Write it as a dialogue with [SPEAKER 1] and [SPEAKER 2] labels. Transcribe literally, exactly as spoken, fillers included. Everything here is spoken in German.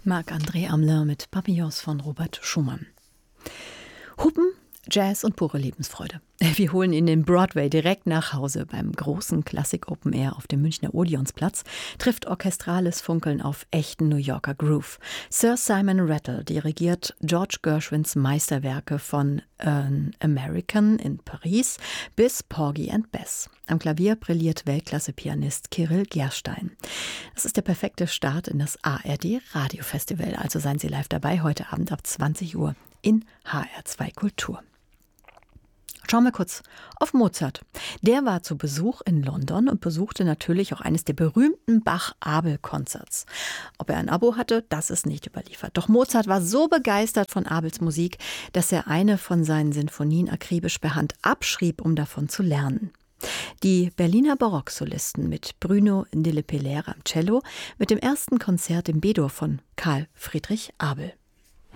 [SPEAKER 1] Marc-André Amler mit Papillons von Robert Schumann. Hupen, Jazz und pure Lebensfreude. Wir holen ihn den Broadway direkt nach Hause. Beim großen Klassik Open Air auf dem Münchner Odeonsplatz trifft orchestrales Funkeln auf echten New Yorker Groove. Sir Simon Rattle dirigiert George Gershwins Meisterwerke von An American in Paris bis Porgy and Bess. Am Klavier brilliert Weltklasse-Pianist Kirill Gerstein. Das ist der perfekte Start in das A R D Radiofestival. Also seien Sie live dabei heute Abend ab zwanzig Uhr in H R zwei Kultur. Schauen wir kurz auf Mozart. Der war zu Besuch in London und besuchte natürlich auch eines der berühmten Bach-Abel-Konzerts. Ob er ein Abo hatte, das ist nicht überliefert. Doch Mozart war so begeistert von Abels Musik, dass er eine von seinen Sinfonien akribisch per Hand abschrieb, um davon zu lernen. Die Berliner Barocksolisten mit Bruno de Lepeleur am Cello mit dem ersten Konzert im B-Dur von Karl Friedrich Abel.